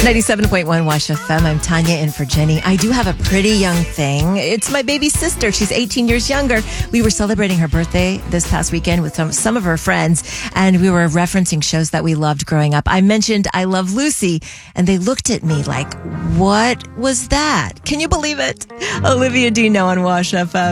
97.1 Wash FM. I'm Tanya in for Jenny. I do have a pretty young thing. It's my baby sister. She's 18 years younger. We were celebrating her birthday this past weekend with some of her friends, and we were referencing shows that we loved growing up. I mentioned I Love Lucy, and they looked at me like, what was that? Can you believe it? Olivia Dean now on Wash FM.